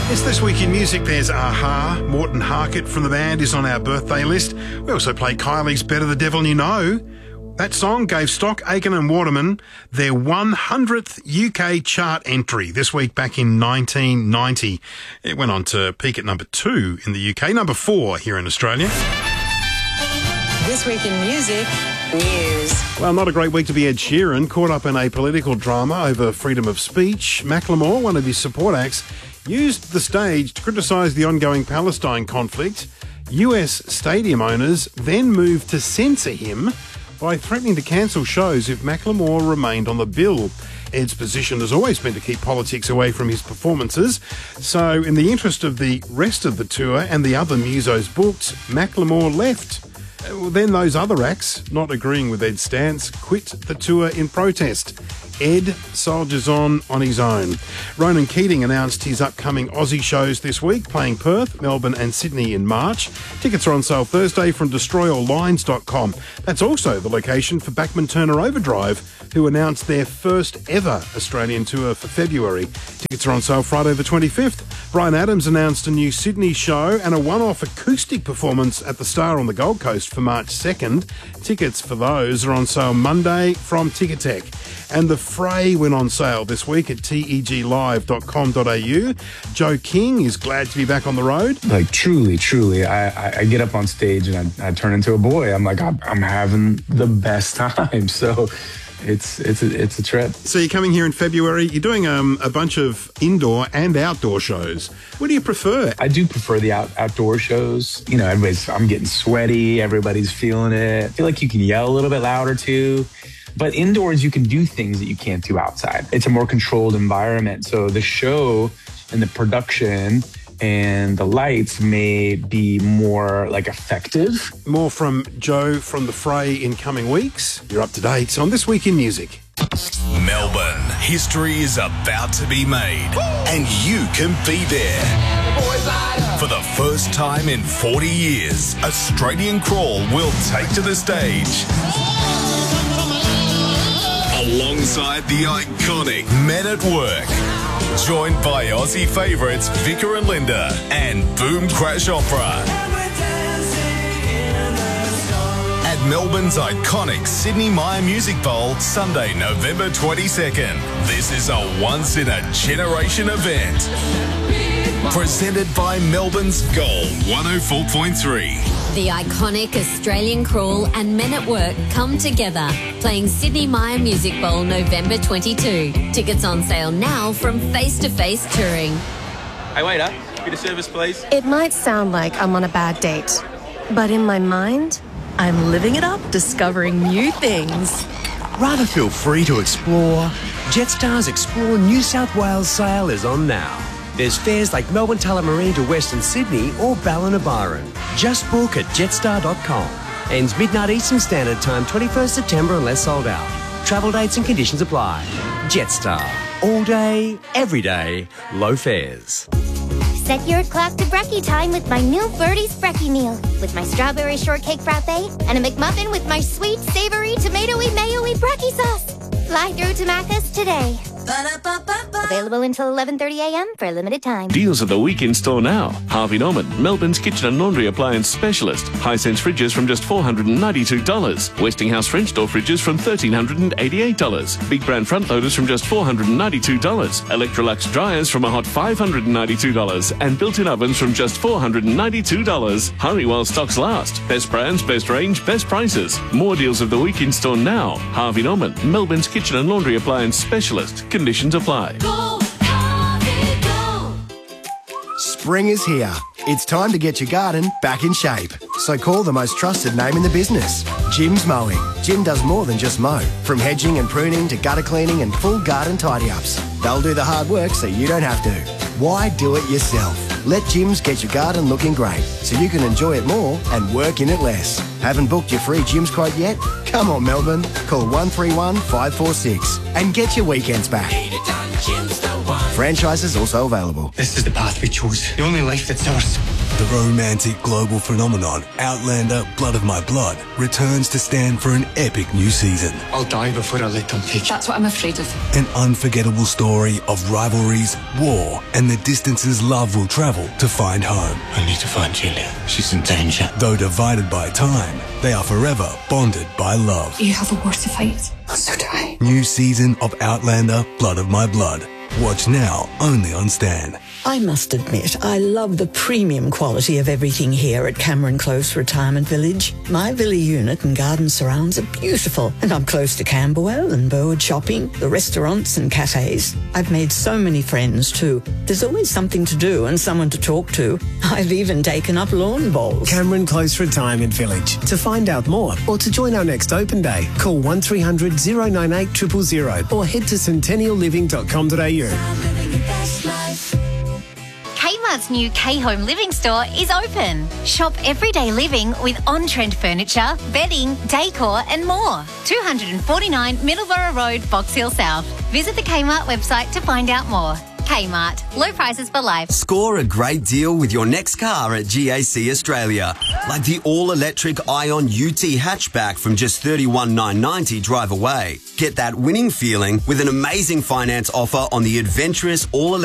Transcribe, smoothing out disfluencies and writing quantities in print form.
Yes, this week in music, there's Aha. Morten Harkett from the band is on our birthday list. We also play Kylie's Better the Devil You Know. That song gave Stock, Aitken and Waterman their 100th UK chart entry this week back in 1990. It went on to peak at number 2 in the UK, number 4 here in Australia. This week in music, news. Well, not a great week to be Ed Sheeran, caught up in a political drama over freedom of speech. Macklemore, one of his support acts, used the stage to criticise the ongoing Palestine conflict. US stadium owners then moved to censor him by threatening to cancel shows if Macklemore remained on the bill. Ed's position has always been to keep politics away from his performances. So, in the interest of the rest of the tour and the other musos booked, Macklemore left. Then those other acts, not agreeing with Ed's stance, quit the tour in protest. Ed soldiers on his own. Ronan Keating announced his upcoming Aussie shows this week, playing Perth, Melbourne and Sydney in March. Tickets are on sale Thursday from destroyallines.com. That's also the location for Bachman Turner Overdrive, who announced their first ever Australian tour for February. Tickets are on sale Friday the 25th. Bryan Adams announced a new Sydney show and a one-off acoustic performance at the Star on the Gold Coast for March 2nd. Tickets for those are on sale Monday from Ticketek. And The Fray went on sale this week at teglive.com.au. Joe King is glad to be back on the road. Like, truly, I get up on stage and I turn into a boy. I'm like, I'm having the best time. So it's a trip. So you're coming here in February. You're doing a bunch of indoor and outdoor shows. What do you prefer? I do prefer the outdoor shows. You know, I'm getting sweaty. Everybody's feeling it. I feel like you can yell a little bit louder too. But indoors, you can do things that you can't do outside. It's a more controlled environment. So the show and the production and the lights may be more like effective. More from Joe from The Fray in coming weeks. You're up to date on This Week in Music. Melbourne, history is about to be made, and you can be there. For the first time in 40 years, Australian Crawl will take to the stage alongside the iconic Men at Work, joined by Aussie favourites Vicar and Linda and Boom Crash Opera. At Melbourne's iconic Sydney Myer Music Bowl, Sunday, November 22nd. This is a once-in-a-generation event. Presented by Melbourne's Gold 104.3. The iconic Australian Crawl and Men at Work come together, playing Sydney Myer Music Bowl November 22. Tickets on sale now from Face to Face Touring. Hey waiter, bit of service please. It might sound like I'm on a bad date, but in my mind, I'm living it up, discovering new things. Rather feel free to explore. Jetstar's Explore New South Wales sale is on now. There's fares like Melbourne Tullamarine to Western Sydney or Ballina Byron. Just book at jetstar.com. Ends midnight Eastern Standard Time, 21st September unless sold out. Travel dates and conditions apply. Jetstar. All day, every day, low fares. Set your clock to brekkie time with my new Birdie's Brekkie meal. With my strawberry shortcake frappe and a McMuffin with my sweet, savoury, tomatoey, mayo-y brekkie sauce. Fly through to Macca's today. Available until 11:30 a.m. for a limited time. Deals of the week in store now. Harvey Norman, Melbourne's kitchen and laundry appliance specialist. Hisense fridges from just $492. Westinghouse French door fridges from $1,388. Big brand front loaders from just $492. Electrolux dryers from a hot $592. And built-in ovens from just $492. Hurry while stocks last. Best brands, best range, best prices. More deals of the week in store now. Harvey Norman, Melbourne's kitchen and laundry appliance specialist. Conditions apply. Go, Harvey, go. Spring is here. It's time to get your garden back in shape. So call the most trusted name in the business, Jim's Mowing. Jim does more than just mow. From hedging and pruning to gutter cleaning and full garden tidy-ups. They'll do the hard work so you don't have to. Why do it yourself? Let Jim's get your garden looking great so you can enjoy it more and work in it less. Haven't booked your free Jim's quote yet? Come on, Melbourne. Call 131 546 and get your weekends back. Franchises also available. This is the path we chose. The only life that's ours. The romantic global phenomenon, Outlander Blood of My Blood, returns to stand for an epic new season. I'll die before I let them take you. That's what I'm afraid of. An unforgettable story of rivalries, war, and the distances love will travel to find home. I need to find Julia. She's in danger. Though divided by time, they are forever bonded by love. You have a war to fight. So do I. New season of Outlander Blood of My Blood. Watch now only on Stan. I must admit, I love the premium quality of everything here at Cameron Close Retirement Village. My villa unit and garden surrounds are beautiful, and I'm close to Camberwell and Burwood Shopping, the restaurants and cafes. I've made so many friends too. There's always something to do and someone to talk to. I've even taken up lawn bowls. Cameron Close Retirement Village. To find out more or to join our next open day, call 1300 098 000 or head to centennialliving.com.au. Kmart's new K-Home Living store is open. Shop everyday living with on-trend furniture, bedding, decor and more. 249 Middleborough Road, Box Hill South. Visit the Kmart website to find out more. Kmart. Low prices for life. Score a great deal with your next car at GAC Australia. Like the all-electric Ion UT hatchback from just $31,990 drive away. Get that winning feeling with an amazing finance offer on the adventurous all-electric